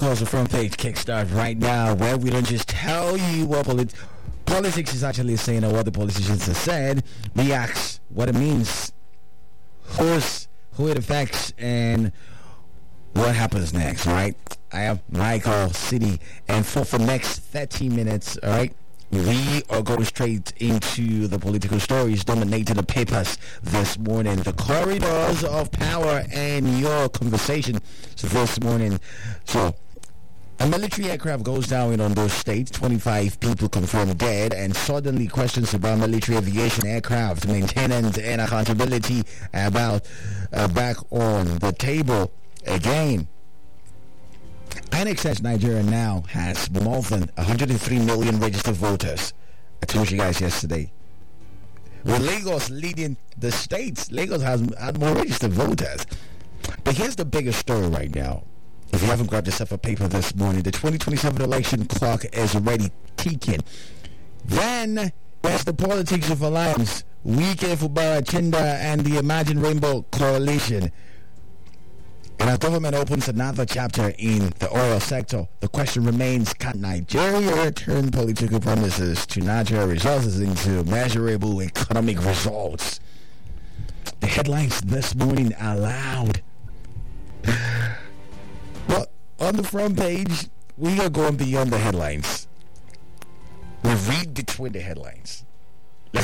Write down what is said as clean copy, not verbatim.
also front page kickstart right now, where we don't just tell you what politics is actually saying or what the politicians have said. We ask what it means, who it affects, and what happens next, right? I am Michael City, and for the next 30 minutes, all right, we are going straight into the political stories dominating the papers this morning, the corridors of power, and your conversation. So this morning, a military aircraft goes down in Ondo State, 25 people confirmed dead, and suddenly questions about military aviation aircraft maintenance and accountability about back on the table again. INEC says Nigeria now has more than 103 million registered voters. I told you guys yesterday. With Lagos leading the states, Lagos has had more registered voters. But here's the biggest story right now. If you haven't grabbed yourself a paper this morning, the 2027 election clock is already ticking. Then there's the politics of alliance. Wike Fubara Chinda and the Imagine Rainbow Coalition. And our government opens another chapter in the oil sector. The question remains, can Nigeria turn political promises to natural resources into measurable economic results? The headlines this morning are loud. Well, on the front page, we are going beyond the headlines. We read between the headlines.